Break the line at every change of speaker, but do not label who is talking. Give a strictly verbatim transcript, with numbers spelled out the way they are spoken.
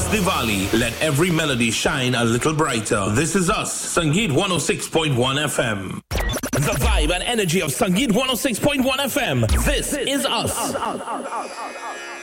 Diwali, let every melody shine a little brighter. This is us, Sangeet one oh six point one F M. The vibe and energy of Sangeet one oh six point one F M. This is us.